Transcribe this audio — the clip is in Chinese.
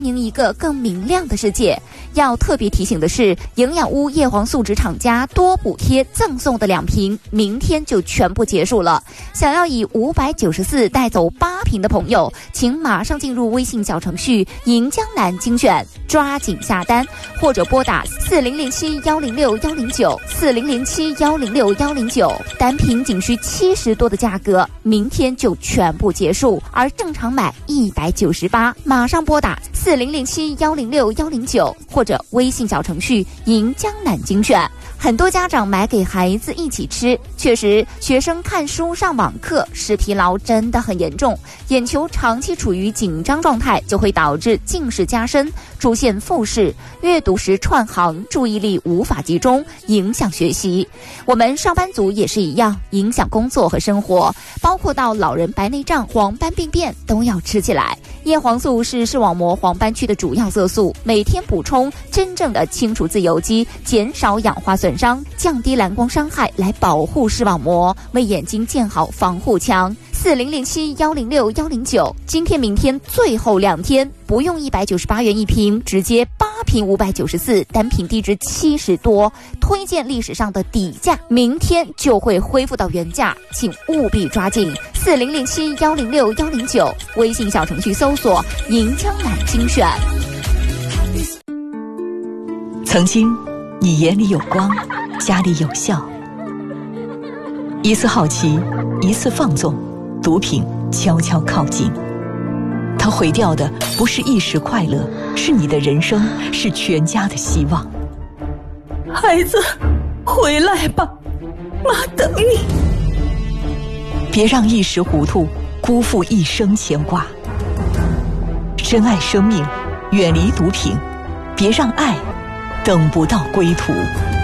迎一个更明亮的世界。要特别提醒的是，营养屋叶黄素值厂家多补贴赠送的2瓶，明天就全部结束了。想要以594带走8瓶的朋友，请马上进入微信小程序银江南精选，抓紧下单，或者拨打4007106109，4007106109，单瓶仅需70多的价格，明天就全部结束，而正常买198，马上拨打4007106109，或者微信小程序银江南精选。很多家长买给孩子一起吃，确实学生看书上网课视疲劳真的很严重，眼球长期处于紧张状态，就会导致近视加深，出现复视，阅读时串行，注意力无法集中，影响学习。我们上班族也是一样，影响工作和生活，包括到老人白内障、黄斑病变都要吃起来。叶黄素是视网膜黄斑区的主要色素，每天补充，真正的清除自由基，减少氧化损伤，降低蓝光伤害，来保护视网膜，为眼睛建好防护墙。4007106109，今天明天最后2天，不用198元一瓶，直接8瓶594，单瓶低至70多，推荐历史上的底价，明天就会恢复到原价，请务必抓紧。4007106109，微信小程序搜索银江南精选。 曾经你眼里有光，家里有笑，一次好奇，一次放纵，毒品悄悄靠近，它毁掉的不是一时快乐，是你的人生，是全家的希望。 孩子，回来吧，妈等你。 别让一时糊涂辜负一生牵挂，珍爱生命，远离毒品，别让爱等不到归途。